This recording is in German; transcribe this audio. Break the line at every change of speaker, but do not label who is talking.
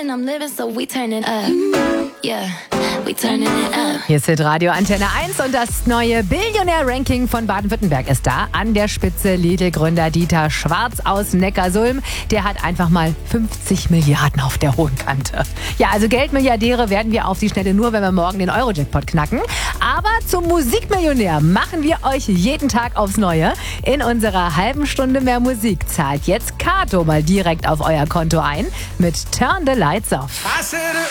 and I'm living, so we turn it up. Yeah, we turning it up.
Hier ist Radio Antenne 1 und das neue Billionär-Ranking von Baden-Württemberg ist da. An der Spitze Lidl-Gründer Dieter Schwarz aus Neckarsulm. Der hat einfach mal 50 Milliarden auf der hohen Kante. Ja, also Geldmilliardäre werden wir auf die Schnelle nur, wenn wir morgen den Euro-Jackpot knacken. Aber zum Musikmillionär machen wir euch jeden Tag aufs Neue. In unserer halben Stunde mehr Musik zahlt jetzt Kato mal direkt auf euer Konto ein mit Turn the Lights Off.
I said